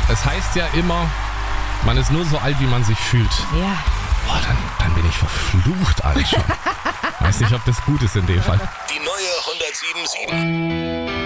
Es heißt ja immer, man ist nur so alt, wie man sich fühlt. Ja. Boah, dann bin ich verflucht alt schon. Weiß nicht, ob das gut ist in dem Fall. Die neue 107.7.